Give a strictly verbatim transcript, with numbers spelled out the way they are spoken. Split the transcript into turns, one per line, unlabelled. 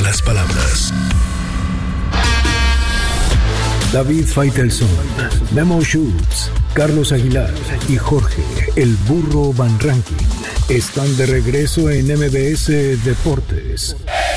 las palabras. David Faitelson, Memo Schutz, Carlos Aguilar y Jorge El Burro Van Rankin están de regreso en M B S Deportes.